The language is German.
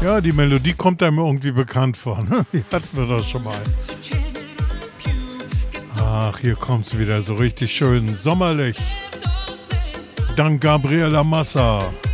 Ja, die Melodie kommt einem irgendwie bekannt vor. Ne? Die hatten wir doch schon mal. Ach, hier kommt es wieder so richtig schön sommerlich. Dank Gabriela Massa.